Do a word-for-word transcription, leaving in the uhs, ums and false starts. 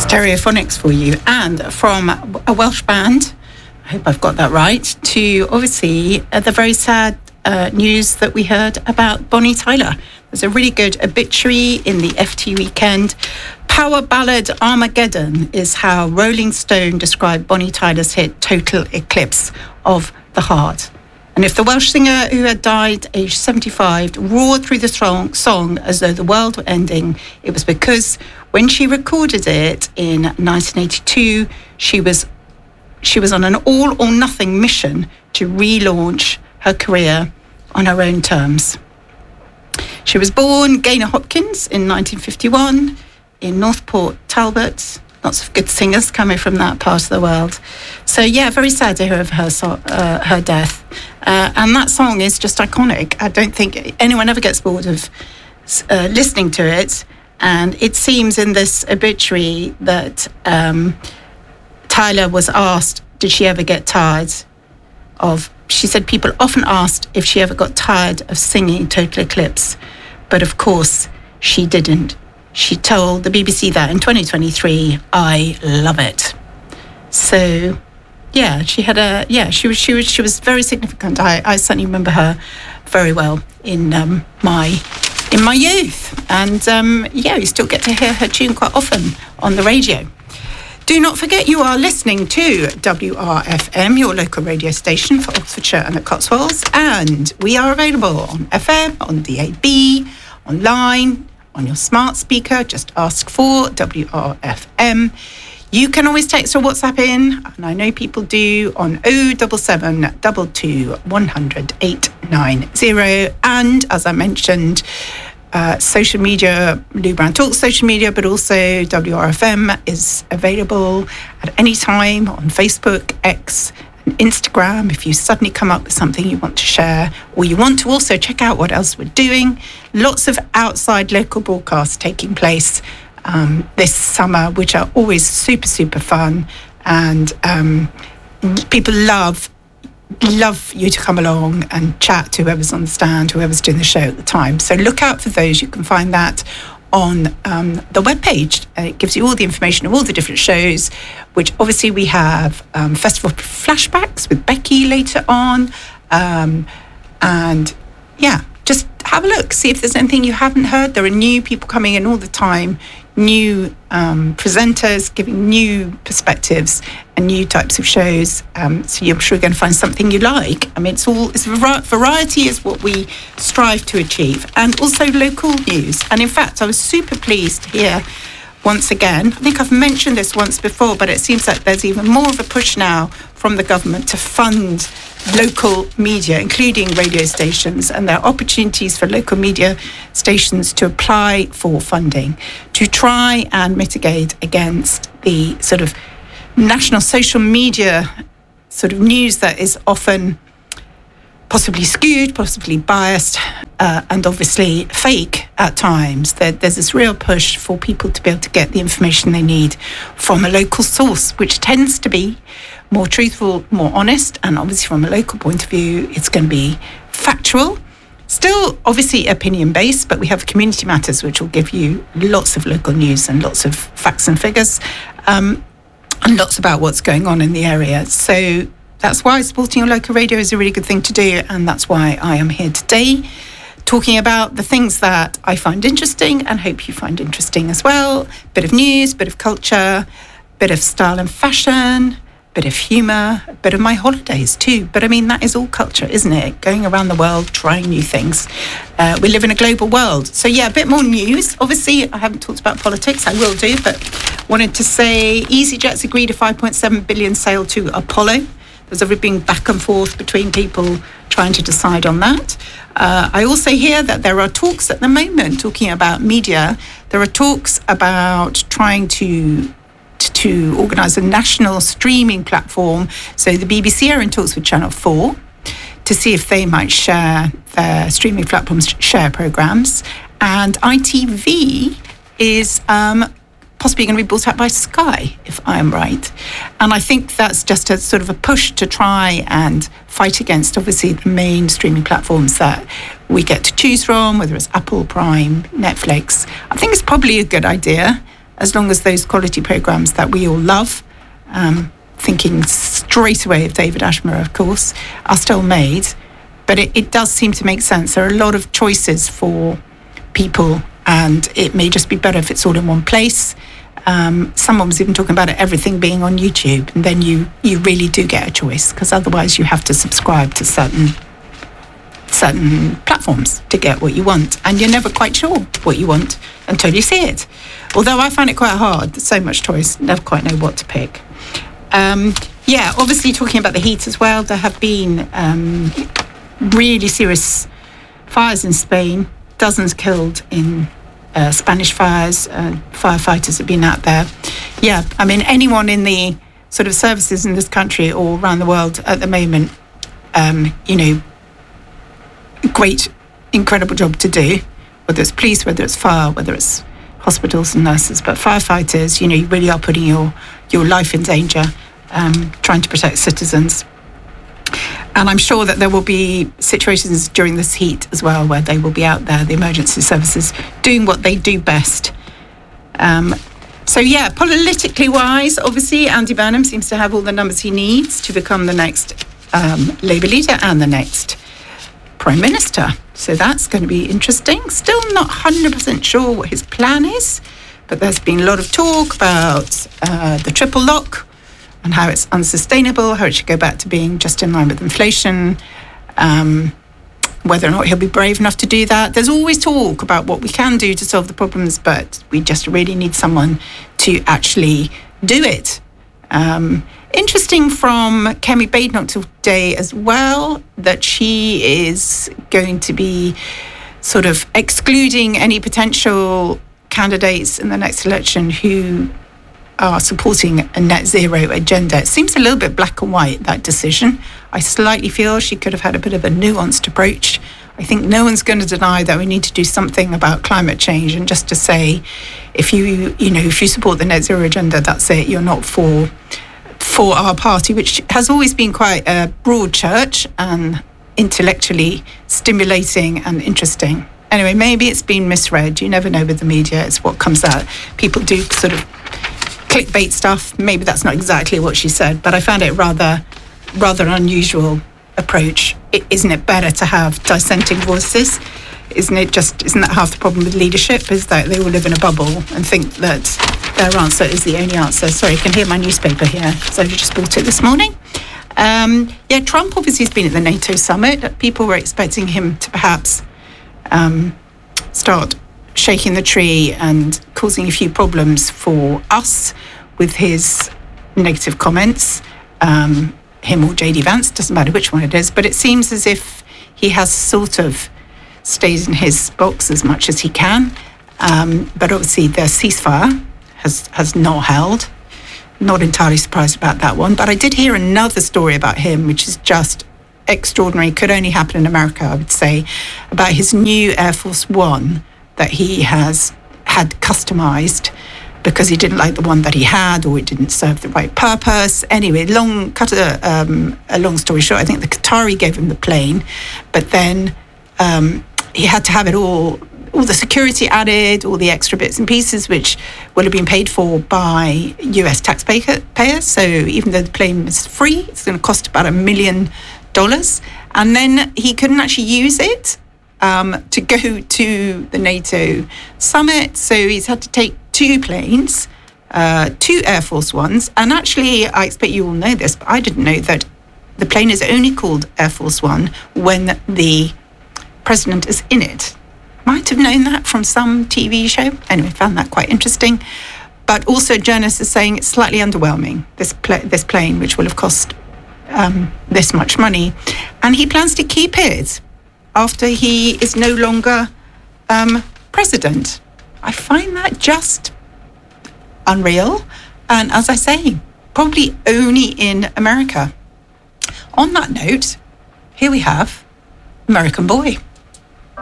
Stereophonics for you, and from a Welsh band, I hope I've got that right, to obviously uh, the very sad uh, news that we heard about Bonnie Tyler. There's a really good obituary in the F T Weekend. Power ballad Armageddon is how Rolling Stone described Bonnie Tyler's hit Total Eclipse of the Heart. And if the Welsh singer, who had died aged seventy-five, roared through the song, song as though the world were ending, it was because when she recorded it in nineteen eighty-two, she was she was on an all-or-nothing mission to relaunch her career on her own terms. She was born Gaynor Hopkins in nineteen fifty-one in Northport Talbot. Lots of good singers coming from that part of the world. So yeah, very sad to hear of her so, uh, her death. Uh, and that song is just iconic. I don't think anyone ever gets bored of uh, listening to it. And it seems in this obituary that um, Tyler was asked, did she ever get tired of... She said people often asked if she ever got tired of singing Total Eclipse. But of course, she didn't. She told the B B C that in twenty twenty-three, I love it. So, yeah, she had a yeah. She was she was she was very significant. I, I certainly remember her very well in um, my in my youth, and um, yeah, you still get to hear her tune quite often on the radio. Do not forget you are listening to W R F M, your local radio station for Oxfordshire and the Cotswolds, and we are available on F M, on D A B, online. On your smart speaker, just ask for W R F M. You can always text or WhatsApp in, and I know people do, on oh seven seven two two one hundred eight nine oh. And as I mentioned, uh, social media, Lou Brown Talks social media, but also W R F M is available at any time on Facebook, X, Instagram. If you suddenly come up with something you want to share, or you want to also check out what else we're doing, lots of outside local broadcasts taking place um, this summer, which are always super, super fun. And um, people love, love you to come along and chat to whoever's on the stand, whoever's doing the show at the time. So look out for those. You can find that on um, the webpage. Uh, it gives you all the information of all the different shows, which obviously we have um, Festival Flashbacks with Becky later on. Um, and yeah, just have a look, see if there's anything you haven't heard. There are new people coming in all the time, new um, presenters giving new perspectives and new types of shows. Um, so you're sure you're going to find something you like. I mean, it's all, it's variety is what we strive to achieve, and also local news. And in fact, I was super pleased to hear once again, I think I've mentioned this once before, but it seems like there's even more of a push now from the government to fund local media, including radio stations, and there are opportunities for local media stations to apply for funding to try and mitigate against the sort of national social media sort of news that is often possibly skewed, possibly biased, uh, and obviously fake at times. There, there's this real push for people to be able to get the information they need from a local source, which tends to be more truthful, more honest, and obviously from a local point of view, it's going to be factual. Still, obviously, opinion-based, but we have Community Matters, which will give you lots of local news and lots of facts and figures, um, and lots about what's going on in the area. So that's why supporting your local radio is a really good thing to do, and that's why I am here today, talking about the things that I find interesting and hope you find interesting as well. Bit of news, bit of culture, bit of style and fashion, bit of humour, a bit of my holidays too. But I mean, that is all culture, isn't it? Going around the world, trying new things. Uh, we live in a global world. So yeah, a bit more news. Obviously, I haven't talked about politics. I will do, but wanted to say EasyJet's agreed a five point seven billion sale to Apollo. There's already been back and forth between people trying to decide on that. Uh, I also hear that there are talks at the moment, talking about media, there are talks about trying to to organise a national streaming platform. So the B B C are in talks with Channel four to see if they might share their streaming platforms, share programmes. And I T V is um, possibly going to be bought out by Sky, if I'm right. And I think that's just a sort of a push to try and fight against, obviously, the main streaming platforms that we get to choose from, whether it's Apple, Prime, Netflix. I think it's probably a good idea. as long as those quality programmes that we all love, um, thinking straight away of David Ashmore, of course, are still made. But it, it does seem to make sense. There are a lot of choices for people, and it may just be better if it's all in one place. Um, someone was even talking about it, everything being on YouTube, and then you, you really do get a choice, because otherwise you have to subscribe to certain certain platforms to get what you want, and you're never quite sure what you want until you see it. Although I find it quite hard, there's so much choice, never quite know what to pick. Um, yeah, obviously talking about the heat as well, there have been um, really serious fires in Spain, dozens killed in uh, Spanish fires, uh, firefighters have been out there. Yeah, I mean, anyone in the sort of services in this country or around the world at the moment, um, you know, great, incredible job to do, whether it's police, whether it's fire, whether it's hospitals and nurses, but firefighters, you know, you really are putting your, your life in danger, um, trying to protect citizens. And I'm sure that there will be situations during this heat as well where they will be out there, the emergency services, doing what they do best. Um, so, yeah, politically wise, obviously, Andy Burnham seems to have all the numbers he needs to become the next um, Labour leader and the next Prime Minister. So that's going to be interesting. Still not one hundred percent sure what his plan is, but there's been a lot of talk about uh, the triple lock and how it's unsustainable, how it should go back to being just in line with inflation, um, whether or not he'll be brave enough to do that. There's always talk about what we can do to solve the problems, but we just really need someone to actually do it. Um, interesting from Kemi Badenoch today as well, that she is going to be sort of excluding any potential candidates in the next election who are supporting a net zero agenda. It seems a little bit black and white, that decision. I slightly feel she could have had a bit of a nuanced approach. I think no one's going to deny that we need to do something about climate change, and just to say, if you, you know, if you support the net zero agenda, that's it. You're not for for our party, which has always been quite a broad church and intellectually stimulating and interesting. Anyway, maybe it's been misread. You never know with the media. It's what comes out. People do sort of clickbait stuff. Maybe that's not exactly what she said, but I found it rather rather unusual approach. It, isn't it better to have dissenting voices? Isn't it just, isn't that half the problem with leadership, is that they all live in a bubble and think that their answer is the only answer? Sorry, you can hear my newspaper here, so I just bought it this morning. Um, yeah, Trump obviously has been at the NATO summit. People were expecting him to perhaps um, start shaking the tree and causing a few problems for us with his negative comments. Um, him or J D Vance, doesn't matter which one it is, but it seems as if he has sort of stayed in his box as much as he can. Um, but obviously the ceasefire has, has not held. Not entirely surprised about that one. But I did hear another story about him, which is just extraordinary, could only happen in America, I would say, about his new Air Force One that he has had customized because he didn't like the one that he had, or it didn't serve the right purpose. Anyway, long cut a, um, a long story short, I think the Qatari gave him the plane, but then um, he had to have it all, all the security added, all the extra bits and pieces, which would have been paid for by U S taxpayers. So even though the plane was free, it's going to cost about a million dollars. And then he couldn't actually use it um, to go to the NATO summit. So he's had to take two planes, uh, two Air Force Ones. And actually, I expect you all know this, but I didn't know that the plane is only called Air Force One when the president is in it. Might have known that from some T V show. Anyway, found that quite interesting. But also journalists are saying it's slightly underwhelming, this pl- this plane, which will have cost um, this much money. And he plans to keep it after he is no longer um, president. I find that just unreal. And as I say, probably only in America. On that note, here we have American Boy.